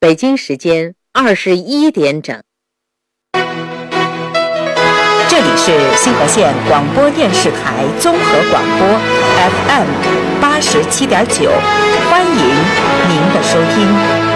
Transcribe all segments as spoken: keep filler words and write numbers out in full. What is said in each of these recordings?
北京时间二十一点整。 这里是星河县广播电视台综合广播 F M 八十七点九，欢迎您的收听。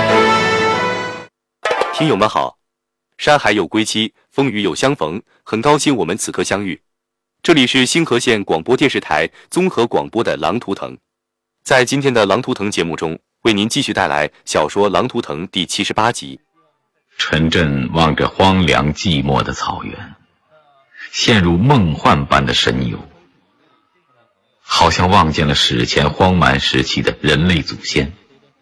听友们好，山海有归期，风雨有相逢，很高兴我们此刻相遇。这里是星河县广播电视台综合广播的《狼图腾》。在今天的《狼图腾》节目中，为您继续带来小说《狼图腾》第七十八集。 陈震望着荒凉寂寞的草原，陷入梦幻般的神游，好像望见了史前荒蛮时期的人类祖先。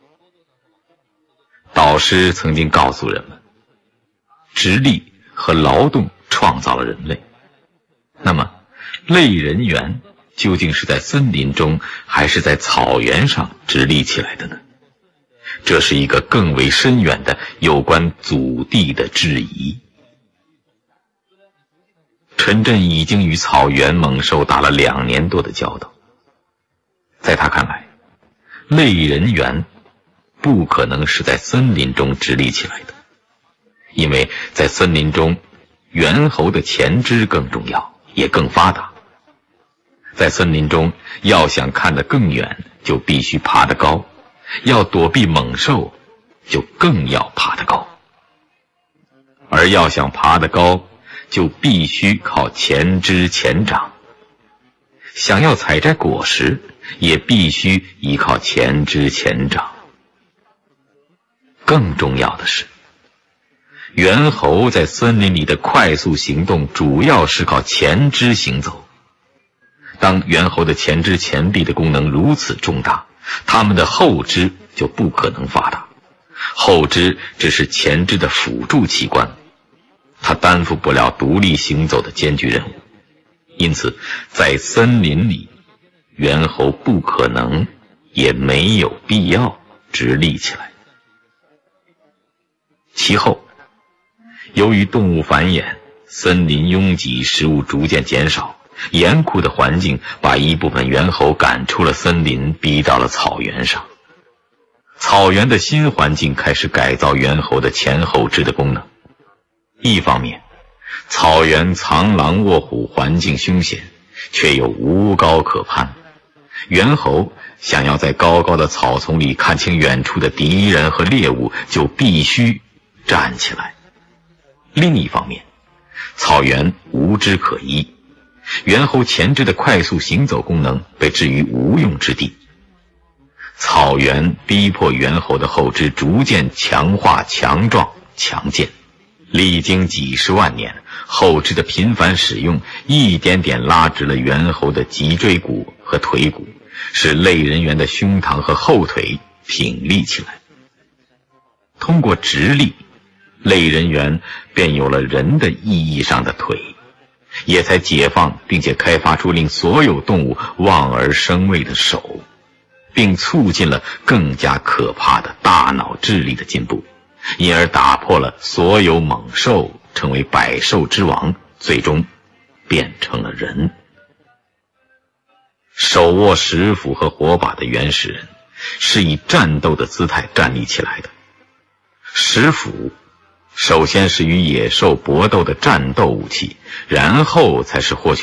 导师曾经告诉人们，直立和劳动创造了人类。那么类人猿究竟是在森林中还是在草原上直立起来的呢？这是一个更为深远的有关祖地的质疑。陈震已经与草原猛兽打了两年多的交道，在他看来，类人猿不可能是在森林中直立起来的，因为在森林中，猿猴的前肢更重要，也更发达。在森林中，要想看得更远，就必须爬得高，要躲避猛兽，就更要爬得高。而要想爬得高，就必须靠前肢前掌。想要采摘果实，也必须依靠前肢前掌。更重要的是，猿猴在森林里的快速行动主要是靠前肢行走。当猿猴的前肢前臂的功能如此重大，它们的后肢就不可能发达。后肢只是前肢的辅助器官，它担负不了独立行走的艰巨任务。因此，在森林里，猿猴不可能也没有必要直立起来。其后，由于动物繁衍，森林拥挤，食物逐渐减少，严酷的环境把一部分猿猴赶出了森林，逼到了草原上。草原的新环境开始改造猿猴的前后肢的功能。一方面，草原藏狼卧虎，环境凶险，却又无高可攀。猿猴想要在高高的草丛里看清远处的敌人和猎物，就必须站起来。另一方面，草原无枝可依，猿猴前肢的快速行走功能被置于无用之地。草原逼迫猿猴的后肢逐渐强化、强壮、强健。历经几十万年，后肢的频繁使用一点点拉直了猿猴的脊椎骨和腿骨，使类人猿的胸膛和后腿挺立起来。通过直立，类人猿便有了人的意义上的腿，也才解放并且开发出令所有动物望而生畏的手，并促进了更加可怕的大脑智力的进步，因而打破了所有猛兽，成为百兽之王，最终变成了人。手握石斧和火把的原始人是以战斗的姿态站立起来的。石斧首先是与野兽搏斗的战斗武器，然后才是获取